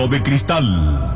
de cristal.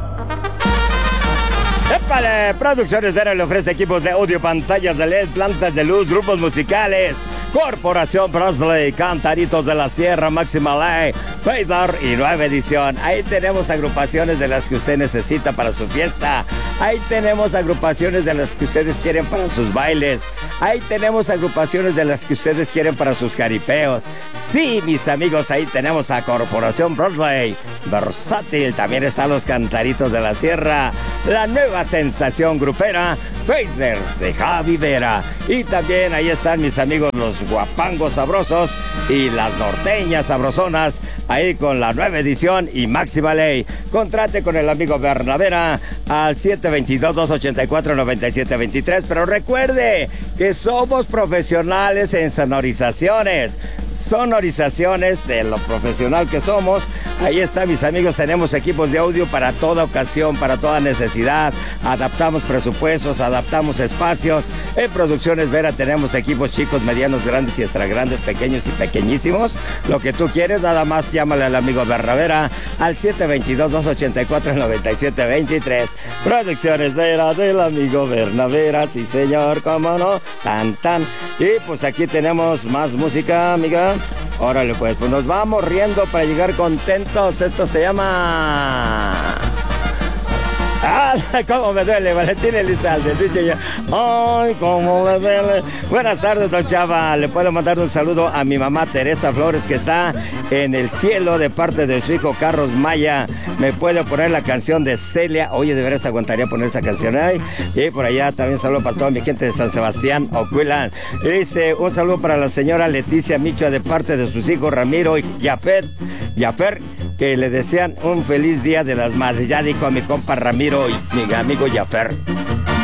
¡Épale! Producciones Vera le ofrece equipos de audio, pantallas de LED, plantas de luz, grupos musicales. Corporación Brosley, Cantaritos de la Sierra, Máxima Ley, Fader y Nueva Edición. Ahí tenemos agrupaciones de las que usted necesita para su fiesta. Ahí tenemos agrupaciones de las que ustedes quieren para sus bailes. Ahí tenemos agrupaciones de las que ustedes quieren para sus jaripeos. Sí, mis amigos, ahí tenemos a Corporación Broadway, versátil. También están los Cantaritos de la Sierra, la nueva sensación grupera, Faders de Javi Vera. Y también ahí están mis amigos los Guapangos Sabrosos y las Norteñas Sabrosonas, ahí con la Nueva Edición y Máxima Ley. Contrate con el amigo Bernavera al 722-284-9723. Pero recuerde que somos profesionales en sonorizaciones de lo profesional que somos. Ahí está, mis amigos, tenemos equipos de audio para toda ocasión, para toda necesidad. Adaptamos presupuestos, adaptamos espacios. En Producciones Vera tenemos equipos chicos, medianos, grandes y extra grandes, pequeños y pequeñísimos. Lo que tú quieres, nada más llámale al amigo Bernavera al 722-284-9723. Producciones Vera del amigo Bernavera, sí señor, cómo no, tan tan. Y pues aquí tenemos más música, amiga. Órale, pues nos vamos riendo para llegar contentos. Esto se llama... ¡Ah! ¡Cómo me duele! Valentín Elizalde, sí, señor. ¡Ay, cómo me duele! Buenas tardes, don Chava. Le puedo mandar un saludo a mi mamá Teresa Flores, que está en el cielo, de parte de su hijo Carlos Maya. Me puede poner la canción de Celia. Oye, de veras aguantaría poner esa canción ahí. Y por allá también saludo para toda mi gente de San Sebastián, Ocuilan. Dice, un saludo para la señora Leticia Michoa, de parte de sus hijos Ramiro y Jafer, que le desean un feliz día de las madres. Ya dijo a mi compa Ramiro y mi amigo Jafer.